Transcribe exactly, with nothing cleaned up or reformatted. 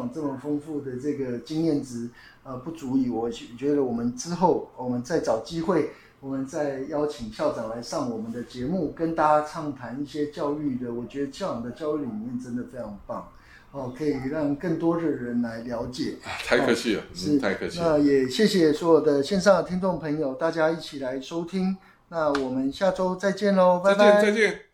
长这么丰富的这个经验值，呃，不足以。我觉得我们之后我们再找机会，我们再邀请校长来上我们的节目，跟大家畅谈一些教育的。我觉得校长的教育理念真的非常棒。哦，可以让更多的人来了解。 太客气了， 哦、是、 嗯、太客气了。 那也谢谢所有的线上的听众朋友，大家一起来收听。那我们下周再见喽，拜拜。 再见，再见。